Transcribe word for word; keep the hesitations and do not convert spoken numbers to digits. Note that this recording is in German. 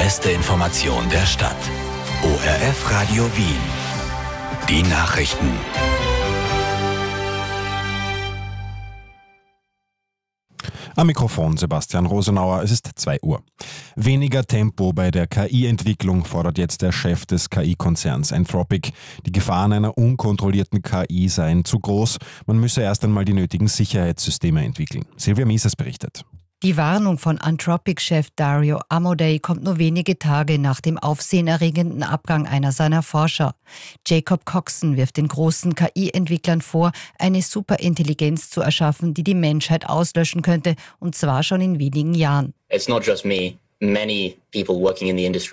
beste Information der Stadt. O R F Radio Wien. Die Nachrichten. Am Mikrofon Sebastian Rosenauer, es ist zwei Uhr. Weniger Tempo bei der K I-Entwicklung fordert jetzt der Chef des K I-Konzerns Anthropic. Die Gefahren einer unkontrollierten K I seien zu groß. Man müsse erst einmal die nötigen Sicherheitssysteme entwickeln. Silvia Mises berichtet. Die Warnung von Anthropic-Chef Dario Amodei kommt nur wenige Tage nach dem aufsehenerregenden Abgang einer seiner Forscher. Jacob Coxon wirft den großen K I-Entwicklern vor, eine Superintelligenz zu erschaffen, die die Menschheit auslöschen könnte, und zwar schon in wenigen Jahren. It's not just me. Many people working in the industry